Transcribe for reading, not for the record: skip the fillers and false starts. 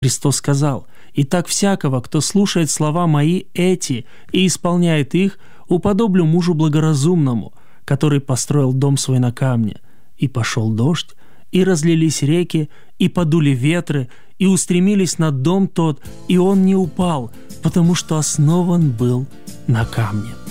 Христос сказал: «Итак, всякого, кто слушает слова мои эти и исполняет их, уподоблю мужу благоразумному, который построил дом свой на камне. И пошел дождь, и разлились реки, и подули ветры, и устремились на дом тот, и он не упал, потому что основан был на камне».